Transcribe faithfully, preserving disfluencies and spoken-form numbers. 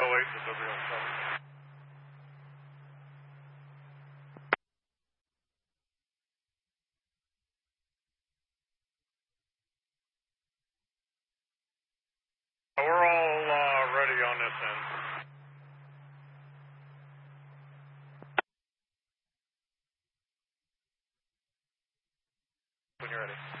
oh eight to W O seven. We're all uh, ready on this end. When you're ready.